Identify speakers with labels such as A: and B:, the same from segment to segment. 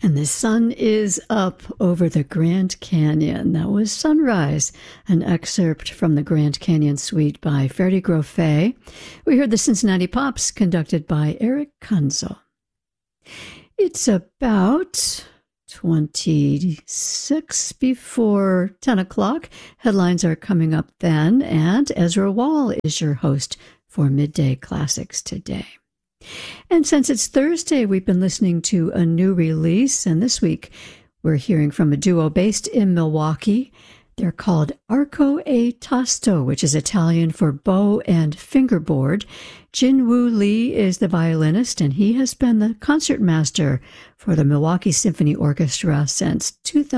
A: And the sun is up over the Grand Canyon. That was Sunrise, an excerpt from the Grand Canyon Suite by Ferdy Grofé. We heard the Cincinnati Pops, conducted by Eric Kunzel. It's about 26 before 10 o'clock. Headlines are coming up then, and Ezra Wall is your host for Midday Classics today. And since it's Thursday, we've been listening to a new release, and this week we're hearing from a duo based in Milwaukee. They're called Arco e Tasto, which is Italian for bow and fingerboard. Jin-Woo Lee is the violinist, and he has been the concertmaster for the Milwaukee Symphony Orchestra since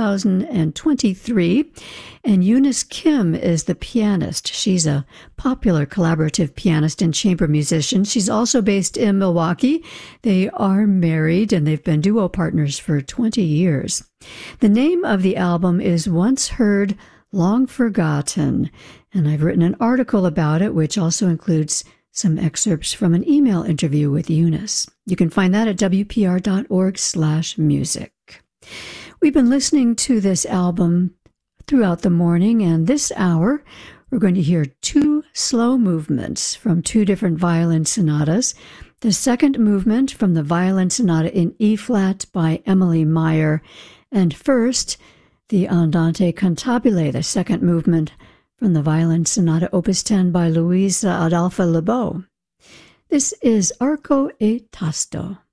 A: 2023. And Eunice Kim is the pianist. She's a popular collaborative pianist and chamber musician. She's also based in Milwaukee. They are married, and they've been duo partners for 20 years. The name of the album is Once Heard, Long Forgotten, and I've written an article about it, which also includes some excerpts from an email interview with Eunice. You can find that at wpr.org/music. We've been listening to this album throughout the morning, and this hour we're going to hear two slow movements from two different violin sonatas. The second movement from the Violin Sonata in E-flat by Emily Meyer, and first, the Andante Cantabile, the second movement from the Violin Sonata Opus 10 by Luisa Adolfa Lebeau. This is Arco e Tasto.